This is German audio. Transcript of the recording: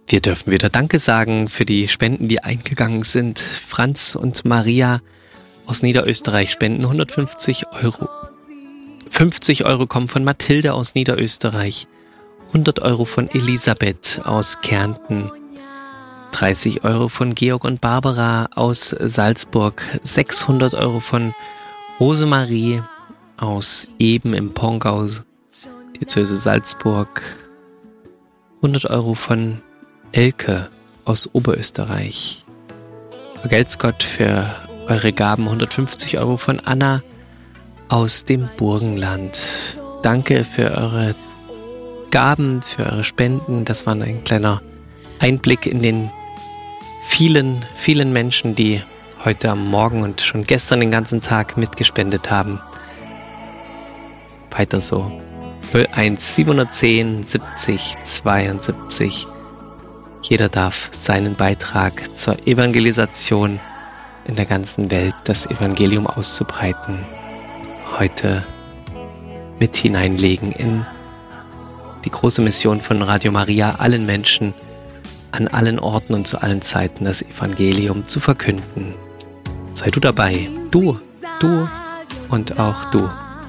Wir dürfen wieder Danke sagen für die Spenden, die eingegangen sind. Franz und Maria aus Niederösterreich spenden 150 Euro. 50 Euro kommen von Mathilde aus Niederösterreich. 100 Euro von Elisabeth aus Kärnten. 30 Euro von Georg und Barbara aus Salzburg. 600 Euro von Rosemarie aus Eben im Pongau, Diözese Salzburg. 100 Euro von Elke aus Oberösterreich. Vergelt's Gott für eure Gaben. 150 Euro von Anna aus dem Burgenland. Danke für eure Gaben, für eure Spenden. Das war ein kleiner Einblick in den vielen, vielen Menschen, die heute am Morgen und schon gestern den ganzen Tag mitgespendet haben. Weiter so. 01 710 70 72. Jeder darf seinen Beitrag zur Evangelisation in der ganzen Welt, das Evangelium auszubreiten, heute mit hineinlegen in die große Mission von Radio Maria, allen Menschen an allen Orten und zu allen Zeiten das Evangelium zu verkünden. Sei du dabei, du und auch du.